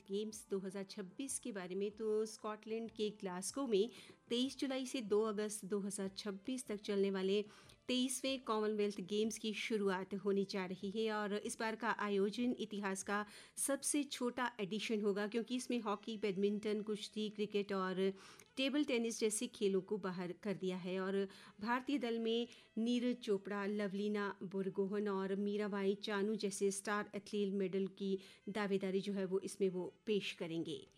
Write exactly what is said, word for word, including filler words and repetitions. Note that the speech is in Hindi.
गेम्स दो हज़ार छब्बीस के बारे में, तो स्कॉटलैंड के ग्लासगो में तेईस जुलाई से दो अगस्त दो हज़ार छब्बीस तक चलने वाले तेईसवें कॉमनवेल्थ गेम्स की शुरुआत होने जा रही है। और इस बार का आयोजन इतिहास का सबसे छोटा एडिशन होगा, क्योंकि इसमें हॉकी, बैडमिंटन, कुश्ती, क्रिकेट और टेबल टेनिस जैसे खेलों को बाहर कर दिया है। और भारतीय दल में नीरज चोपड़ा, लवलीना बोरगोहन और मीराबाई चानू जैसे स्टार एथलीट मेडल की दावेदारी जो है वो इसमें वो पेश करेंगे।